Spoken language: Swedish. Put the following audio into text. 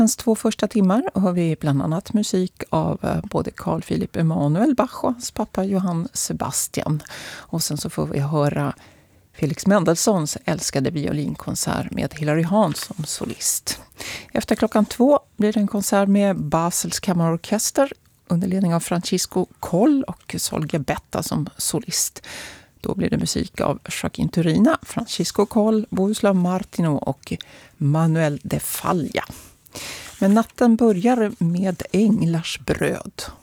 Hans 2 första timmar har vi bland annat musik av både Carl Philipp Emanuel Bach och hans pappa Johann Sebastian. Och sen så får vi höra Felix Mendelssohns älskade violinkonsert med Hilary Hahn som solist. Efter 2:00 blir det en konsert med Basels kammarorkester under ledning av Francisco Coll och Sol Gabetta som solist. Då blir det musik av Joaquin Turina, Francisco Coll, Bohuslav Martino och Manuel de Falla. Men natten börjar med Änglars bröd.